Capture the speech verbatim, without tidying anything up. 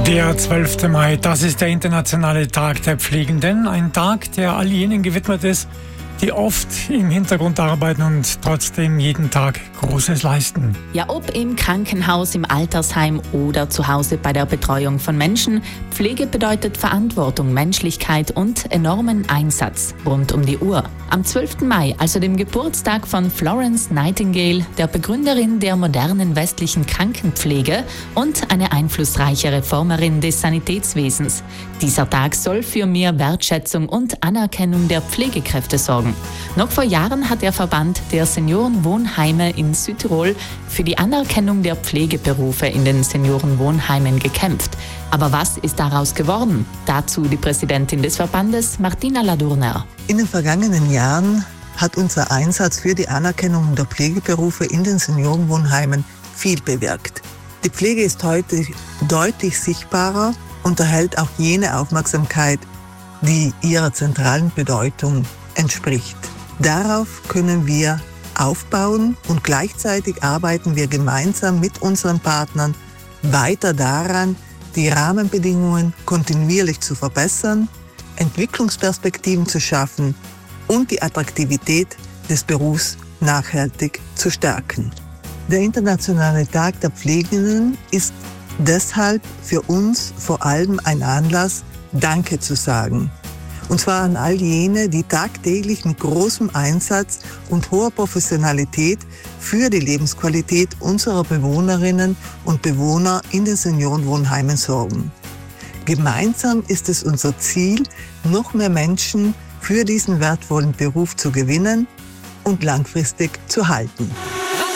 Der zwölfte Mai, das ist der internationale Tag der Pflegenden. Ein Tag, der all jenen gewidmet ist, die oft im Hintergrund arbeiten und trotzdem jeden Tag Großes leisten. Ja, ob im Krankenhaus, im Altersheim oder zu Hause bei der Betreuung von Menschen, Pflege bedeutet Verantwortung, Menschlichkeit und enormen Einsatz rund um die Uhr. Am zwölften Mai, also dem Geburtstag von Florence Nightingale, der Begründerin der modernen westlichen Krankenpflege und eine einflussreiche Reformerin des Sanitätswesens. Dieser Tag soll für mehr Wertschätzung und Anerkennung der Pflegekräfte sorgen. Noch vor Jahren hat der Verband der Seniorenwohnheime in Südtirol für die Anerkennung der Pflegeberufe in den Seniorenwohnheimen gekämpft. Aber was ist daraus geworden? Dazu die Präsidentin des Verbandes, Martina Ladurner. In den vergangenen Jahren hat unser Einsatz für die Anerkennung der Pflegeberufe in den Seniorenwohnheimen viel bewirkt. Die Pflege ist heute deutlich sichtbarer und erhält auch jene Aufmerksamkeit, die ihrer zentralen Bedeutung entspricht. Darauf können wir aufbauen und gleichzeitig arbeiten wir gemeinsam mit unseren Partnern weiter daran, die Rahmenbedingungen kontinuierlich zu verbessern, Entwicklungsperspektiven zu schaffen und die Attraktivität des Berufs nachhaltig zu stärken. Der Internationale Tag der Pflegenden ist deshalb für uns vor allem ein Anlass, Danke zu sagen. Und zwar an all jene, die tagtäglich mit großem Einsatz und hoher Professionalität für die Lebensqualität unserer Bewohnerinnen und Bewohner in den Seniorenwohnheimen sorgen. Gemeinsam ist es unser Ziel, noch mehr Menschen für diesen wertvollen Beruf zu gewinnen und langfristig zu halten.